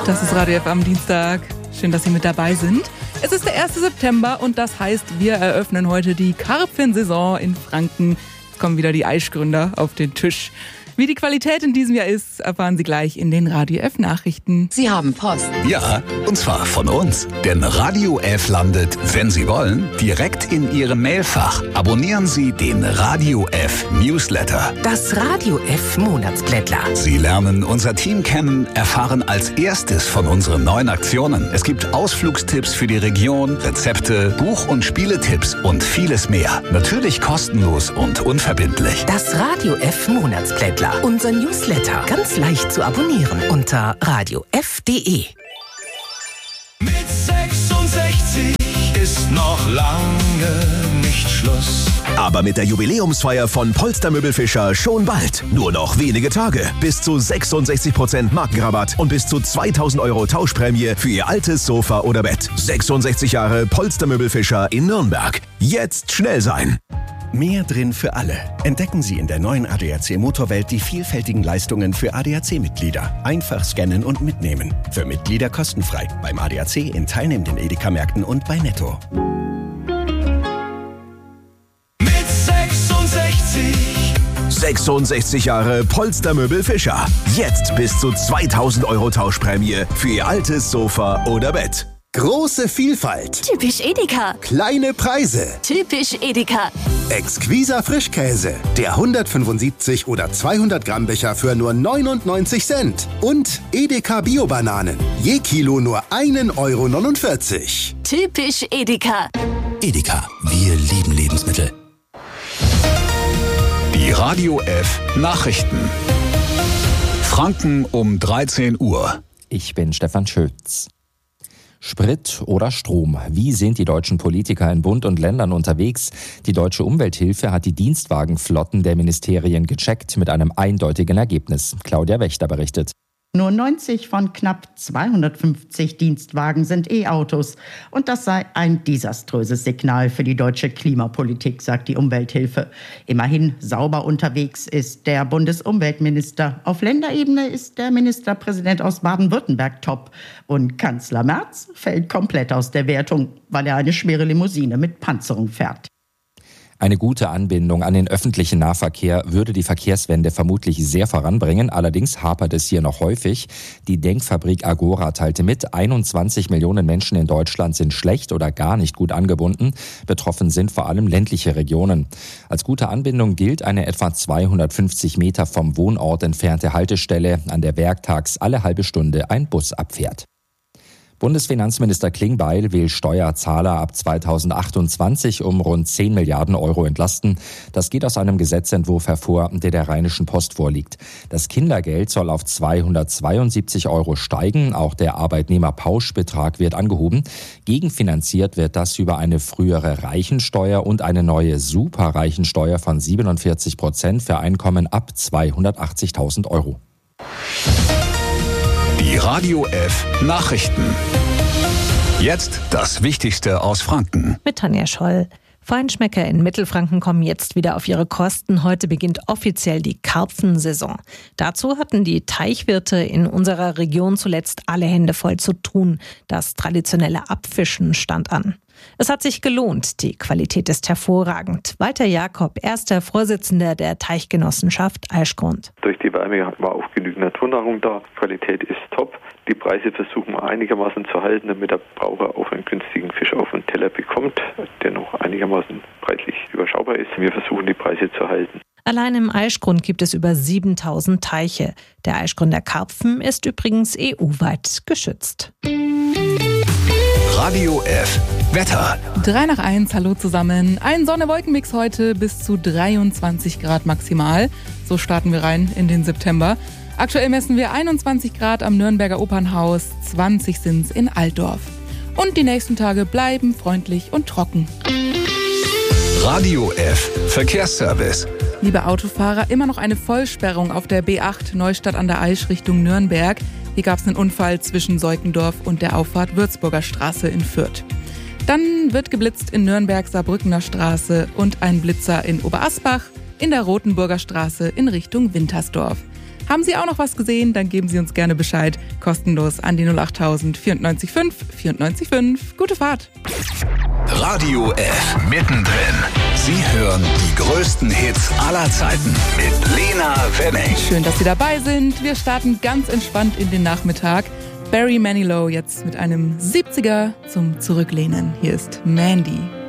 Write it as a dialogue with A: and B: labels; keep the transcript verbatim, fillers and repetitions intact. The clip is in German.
A: Das ist Radio F am Dienstag. Schön, dass Sie mit dabei sind. Es ist der erste September und das heißt, wir eröffnen heute die Karpfensaison in Franken. Jetzt kommen wieder die Aischgründer auf den Tisch. Wie die Qualität in diesem Jahr ist, erfahren Sie gleich in den Radio F Nachrichten.
B: Sie haben Post.
C: Ja, und zwar von uns. Denn Radio F landet, wenn Sie wollen, direkt in Ihrem Mailfach. Abonnieren Sie den Radio F Newsletter.
B: Das Radio F Monatsblättler.
C: Sie lernen unser Team kennen, erfahren als erstes von unseren neuen Aktionen. Es gibt Ausflugstipps für die Region, Rezepte, Buch- und Spieletipps und vieles mehr. Natürlich kostenlos und unverbindlich.
B: Das Radio F Monatsblättler. Unser Newsletter ganz leicht zu abonnieren unter radio f punkt de.
D: Mit sechsundsechzig ist noch lange nicht Schluss.
E: Aber mit der Jubiläumsfeier von Polster Möbelfischer schon bald. Nur noch wenige Tage. Bis zu sechsundsechzig Prozent Markenrabatt und bis zu zweitausend Euro Tauschprämie für Ihr altes Sofa oder Bett. sechsundsechzig Jahre Polster Möbelfischer in Nürnberg. Jetzt schnell sein.
F: Mehr drin für alle. Entdecken Sie in der neuen A D A C Motorwelt die vielfältigen Leistungen für A D A C-Mitglieder. Einfach scannen und mitnehmen. Für Mitglieder kostenfrei. Beim A D A C in teilnehmenden Edeka-Märkten und bei Netto.
D: Mit sechsundsechzig.
E: sechsundsechzig Jahre Polster Möbelfischer. Jetzt bis zu zweitausend Euro Tauschprämie für Ihr altes Sofa oder Bett.
G: Große Vielfalt.
H: Typisch Edeka.
G: Kleine Preise.
H: Typisch Edeka.
G: Exquiser Frischkäse. Der hundertfünfundsiebzig oder zweihundert Gramm Becher für nur neunundneunzig Cent. Und Edeka Bio-Bananen. Je Kilo nur ein Euro neunundvierzig.
H: Typisch Edeka.
C: Edeka, wir lieben Lebensmittel. Die Radio F Nachrichten. Franken um dreizehn Uhr.
I: Ich bin Stefan Schütz. Sprit oder Strom? Wie sind die deutschen Politiker in Bund und Ländern unterwegs? Die Deutsche Umwelthilfe hat die Dienstwagenflotten der Ministerien gecheckt mit einem eindeutigen Ergebnis. Claudia Wächter berichtet.
J: Nur neunzig von knapp zweihundertfünfzig Dienstwagen sind E-Autos. Und das sei ein desaströses Signal für die deutsche Klimapolitik, sagt die Umwelthilfe. Immerhin sauber unterwegs ist der Bundesumweltminister. Auf Länderebene ist der Ministerpräsident aus Baden-Württemberg top. Und Kanzler Merz fällt komplett aus der Wertung, weil er eine schwere Limousine mit Panzerung fährt.
I: Eine gute Anbindung an den öffentlichen Nahverkehr würde die Verkehrswende vermutlich sehr voranbringen. Allerdings hapert es hier noch häufig. Die Denkfabrik Agora teilte mit, einundzwanzig Millionen Menschen in Deutschland sind schlecht oder gar nicht gut angebunden. Betroffen sind vor allem ländliche Regionen. Als gute Anbindung gilt eine etwa zweihundertfünfzig Meter vom Wohnort entfernte Haltestelle, an der werktags alle halbe Stunde ein Bus abfährt. Bundesfinanzminister Klingbeil will Steuerzahler ab zweitausendachtundzwanzig um rund zehn Milliarden Euro entlasten. Das geht aus einem Gesetzentwurf hervor, der der Rheinischen Post vorliegt. Das Kindergeld soll auf zweihundertzweiundsiebzig Euro steigen. Auch der Arbeitnehmerpauschbetrag wird angehoben. Gegenfinanziert wird das über eine frühere Reichensteuer und eine neue Superreichensteuer von siebenundvierzig Prozent für Einkommen ab zweihundertachtzigtausend Euro.
C: Die Radio F Nachrichten. Jetzt das Wichtigste aus Franken.
K: Mit Tanja Scholl. Feinschmecker in Mittelfranken kommen jetzt wieder auf ihre Kosten. Heute beginnt offiziell die Karpfensaison. Dazu hatten die Teichwirte in unserer Region zuletzt alle Hände voll zu tun. Das traditionelle Abfischen stand an. Es hat sich gelohnt, die Qualität ist hervorragend. Walter Jakob, erster Vorsitzender der Teichgenossenschaft Aischgrund.
L: Durch die Wärme war auch genügend Naturnahrung da, Qualität ist top. Die Preise versuchen wir einigermaßen zu halten, damit der Braucher auch einen günstigen Fisch auf den Teller bekommt, der noch einigermaßen preislich überschaubar ist. Wir versuchen die Preise zu halten.
K: Allein im Aischgrund gibt es über siebentausend Teiche. Der Aischgrunder Karpfen ist übrigens E U-weit geschützt.
C: Radio F Wetter.
A: drei nach eins, hallo zusammen. Ein Sonne-Wolken-Mix heute, bis zu dreiundzwanzig Grad maximal. So starten wir rein in den September. Aktuell messen wir einundzwanzig Grad am Nürnberger Opernhaus, zwanzig sind's in Altdorf. Und die nächsten Tage bleiben freundlich und trocken.
C: Radio F Verkehrsservice.
A: Liebe Autofahrer, immer noch eine Vollsperrung auf der B acht Neustadt an der Aisch Richtung Nürnberg. Hier gab es einen Unfall zwischen Seukendorf und der Auffahrt Würzburger Straße in Fürth. Dann wird geblitzt in Nürnberg Saarbrückener Straße und ein Blitzer in Oberasbach in der Rotenburger Straße in Richtung Wintersdorf. Haben Sie auch noch was gesehen? Dann geben Sie uns gerne Bescheid. Kostenlos an die null acht tausend vierundneunzig fünf vierundneunzig fünf. Gute Fahrt.
C: Radio F. Mittendrin. Sie hören die größten Hits aller Zeiten mit Lena Wenning.
A: Schön, dass Sie dabei sind. Wir starten ganz entspannt in den Nachmittag. Barry Manilow jetzt mit einem siebziger zum Zurücklehnen. Hier ist Mandy.